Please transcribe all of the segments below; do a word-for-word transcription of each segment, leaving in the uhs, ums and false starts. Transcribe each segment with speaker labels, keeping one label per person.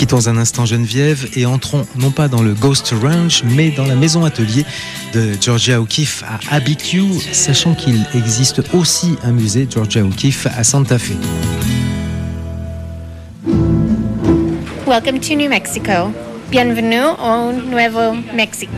Speaker 1: Quittons un instant Geneviève et entrons non pas dans le Ghost Ranch, mais dans la maison atelier de Georgia O'Keeffe à Abiquiu, sachant qu'il existe aussi un musée Georgia O'Keeffe à Santa Fe.
Speaker 2: Welcome to New Mexico. Bienvenue au Nuevo Mexico.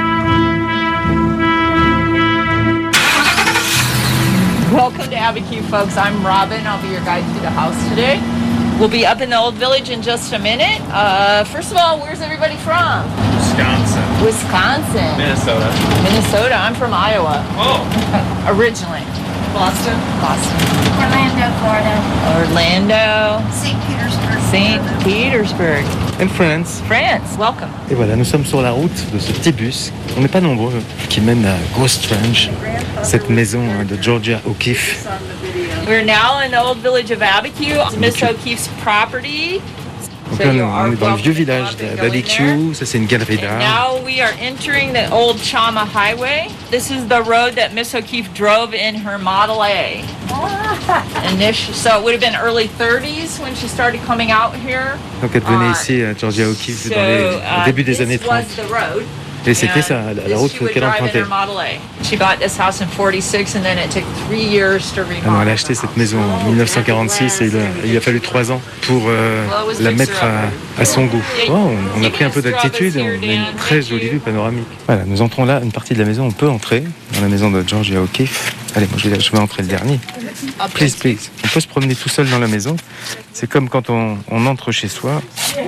Speaker 3: Welcome to Abiquiu, folks. I'm Robin. I'll be your guide through the house today. We'll be up in the old village in just a minute. Uh, first of all, where's everybody from?
Speaker 4: Wisconsin.
Speaker 3: Wisconsin.
Speaker 4: Minnesota.
Speaker 3: Minnesota. I'm from Iowa.
Speaker 4: Oh.
Speaker 3: Originally.
Speaker 4: Boston.
Speaker 3: Boston.
Speaker 2: Orlando, Florida.
Speaker 3: Orlando.
Speaker 2: Saint Petersburg.
Speaker 3: Saint Petersburg.
Speaker 5: And France.
Speaker 3: France. Welcome.
Speaker 5: Et voilà, nous sommes sur la route de ce petit bus. On n'est pas nombreux, qui mène à Ghost Ranch, cette maison de Georgia O'Keeffe.
Speaker 3: We're now in the old village of Abiquiu. It's Miss O'Keeffe's property.
Speaker 5: Donc là, on est dans le vieux village d'Abiquiu. Ça, c'est une galerie d'art.
Speaker 3: Now we are entering the old Chama Highway. This is the road that Miss O'Keeffe drove in her Model A. And this, so it would have been early thirties when she started coming out here.
Speaker 5: Donc elle venait ici à Georgia O'Keeffe
Speaker 3: So,
Speaker 5: dans les,
Speaker 3: uh,
Speaker 5: au début des années
Speaker 3: this was
Speaker 5: trente.
Speaker 3: the road.
Speaker 5: Et c'était ça, la, la route qu'elle empruntait.
Speaker 3: She bought this house in forty-six and then it took three years to remodel.
Speaker 5: Alors, elle a acheté cette maison en dix-neuf cent quarante-six et il a, il a fallu trois ans pour euh, la mettre à, à son goût. Oh, on, on a pris un peu d'altitude et on a une très jolie vue panoramique. Voilà, nous entrons là, une partie de la maison, on peut entrer dans la maison de Georgia O'Keeffe. Allez, moi je vais, je vais entrer le dernier. Please, please. On peut se promener tout seul dans la maison. C'est comme quand on, on entre chez soi.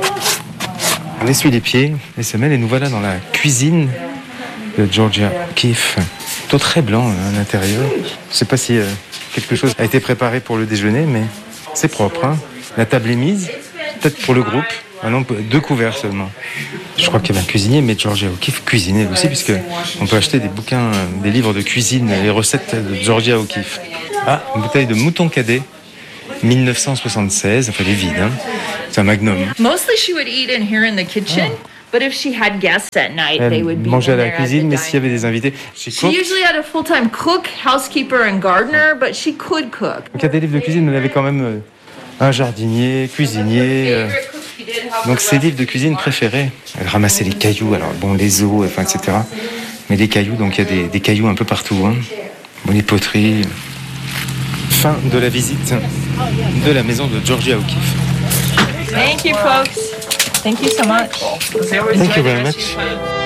Speaker 5: On essuie les pieds, les semelles et nous voilà dans la cuisine de Georgia O'Keeffe. Plutôt très blanc hein, à l'intérieur. Je ne sais pas si euh, quelque chose a été préparé pour le déjeuner, mais c'est propre. Hein. La table est mise, peut-être pour le groupe. Ah non, deux couverts seulement. Je crois qu'il y avait un cuisinier, mais Georgia O'Keeffe cuisinait aussi, puisque on peut acheter des bouquins, des livres de cuisine, les recettes de Georgia O'Keeffe. Ah, une bouteille de mouton cadet, dix-neuf cent soixante-seize, enfin elle est vide, hein. C'est un magnum.
Speaker 3: Mostly she would eat in here in the kitchen, but if she had guests at night, they would
Speaker 5: Elle
Speaker 3: be
Speaker 5: mangeait à
Speaker 3: in
Speaker 5: la
Speaker 3: there at
Speaker 5: cuisine,
Speaker 3: the
Speaker 5: mais s'il y avait
Speaker 3: dining
Speaker 5: des invités, she
Speaker 3: She
Speaker 5: cooked.
Speaker 3: usually had a full-time cook, housekeeper, and gardener, but she could cook.
Speaker 5: Donc il y a des livres de cuisine, mais elle avait quand même euh, un jardinier, cuisinier. Euh, donc ses livres de cuisine préférés. Elle ramassait les cailloux, alors bon, les os, enfin, et cetera. Mais des cailloux, donc il y a des, des cailloux un peu partout. Hein. Bon, les poteries. Fin de la visite de la maison de Georgia O'Keeffe.
Speaker 3: Thank you, folks. Thank you so much.
Speaker 5: Thank you very much.